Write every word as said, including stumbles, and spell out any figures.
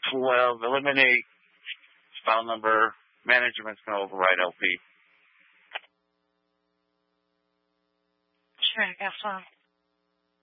twelve, eliminate file number. Management's going to override L P. Sure, I guess so.